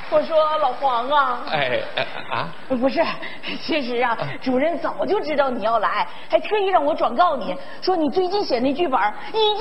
我说老黄啊，不是，其实啊，主任早就知道你要来，还特意让我转告你说你最近写那剧本